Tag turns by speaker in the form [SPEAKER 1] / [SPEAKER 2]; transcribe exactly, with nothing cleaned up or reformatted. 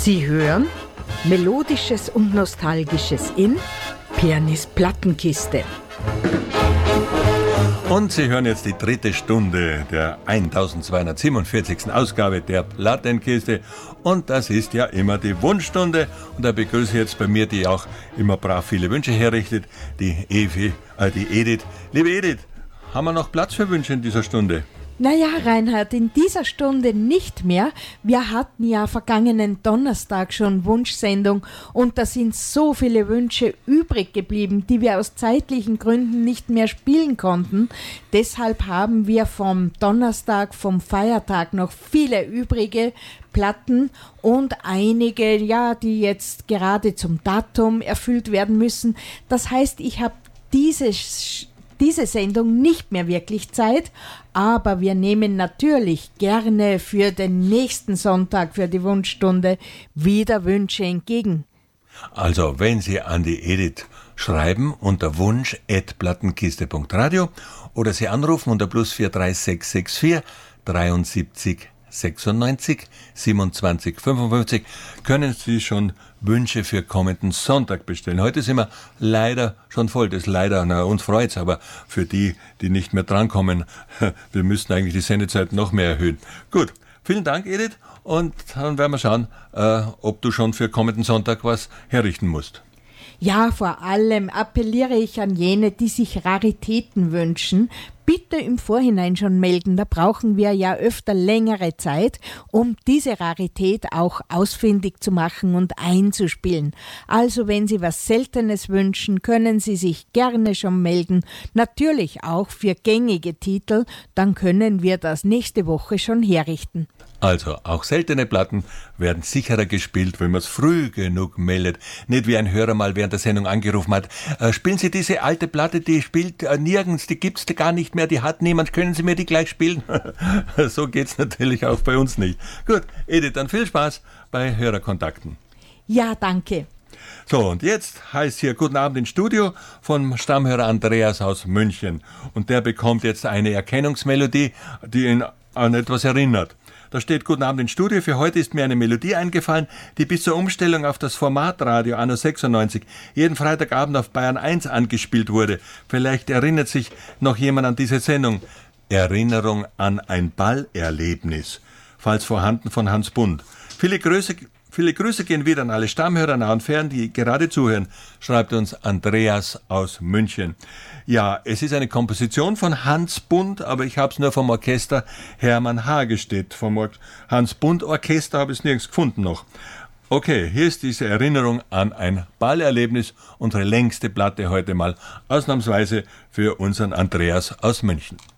[SPEAKER 1] Sie hören Melodisches und Nostalgisches in Pianis Plattenkiste.
[SPEAKER 2] Und Sie hören jetzt die dritte Stunde der eintausendzweihundertsiebenundvierzigsten Ausgabe der Plattenkiste. Und das ist ja immer die Wunschstunde. Und da begrüße ich jetzt bei mir, die auch immer brav viele Wünsche herrichtet, die Evi, äh, die Edith. Liebe Edith, haben wir noch Platz für Wünsche in dieser Stunde?
[SPEAKER 1] Naja, Reinhard, in dieser Stunde nicht mehr. Wir hatten ja vergangenen Donnerstag schon Wunschsendung und da sind so viele Wünsche übrig geblieben, die wir aus zeitlichen Gründen nicht mehr spielen konnten. Deshalb haben wir vom Donnerstag, vom Feiertag noch viele übrige Platten und einige, ja, die jetzt gerade zum Datum erfüllt werden müssen. Das heißt, ich habe diese diese Sendung nicht mehr wirklich Zeit, aber wir nehmen natürlich gerne für den nächsten Sonntag, für die Wunschstunde, wieder Wünsche entgegen.
[SPEAKER 2] Also, wenn Sie an die Edith schreiben unter wunsch at plattenkiste punkt radio oder Sie anrufen unter plus vier drei sechs sechs vier dreiundsiebzig sechsundneunzig siebenundzwanzig fünfundfünfzig, können Sie schon Wünsche für kommenden Sonntag bestellen. Heute sind wir leider schon voll. Das ist leider, na, uns freut's, aber für die, die nicht mehr drankommen, wir müssten eigentlich die Sendezeit noch mehr erhöhen. Gut, vielen Dank, Edith, und dann werden wir schauen, äh, ob du schon für kommenden Sonntag was herrichten musst.
[SPEAKER 1] Ja, vor allem appelliere ich an jene, die sich Raritäten wünschen, bitte im Vorhinein schon melden. Da brauchen wir ja öfter längere Zeit, um diese Rarität auch ausfindig zu machen und einzuspielen. Also wenn Sie was Seltenes wünschen, können Sie sich gerne schon melden. Natürlich auch für gängige Titel, dann können wir das nächste Woche schon herrichten.
[SPEAKER 2] Also, auch seltene Platten werden sicherer gespielt, wenn man es früh genug meldet. Nicht wie ein Hörer mal während der Sendung angerufen hat. Äh, spielen Sie diese alte Platte, die spielt äh, nirgends, die gibt's gar nicht mehr, die hat niemand, können Sie mir die gleich spielen? So geht's natürlich auch bei uns nicht. Gut, Edith, dann viel Spaß bei Hörerkontakten.
[SPEAKER 1] Ja, danke.
[SPEAKER 2] So, und jetzt heißt hier Guten Abend ins Studio vom Stammhörer Andreas aus München. Und der bekommt jetzt eine Erkennungsmelodie, die ihn an etwas erinnert. Da steht Guten Abend ins Studio. Für heute ist mir eine Melodie eingefallen, die bis zur Umstellung auf das Formatradio anno sechsundneunzig jeden Freitagabend auf Bayern eins angespielt wurde. Vielleicht erinnert sich noch jemand an diese Sendung. Erinnerung an ein Ballerlebnis. Falls vorhanden, von Hans Bund. Viele Grüße, viele Grüße gehen wieder an alle Stammhörer nah und fern, die gerade zuhören, schreibt uns Andreas aus München. Ja, es ist eine Komposition von Hans Bund, aber ich habe es nur vom Orchester Hermann Hagestedt. Vom Or- Hans Bund Orchester habe ich es nirgends gefunden noch. Okay, hier ist diese Erinnerung an ein Ballerlebnis, unsere längste Platte heute mal, ausnahmsweise für unseren Andreas aus München.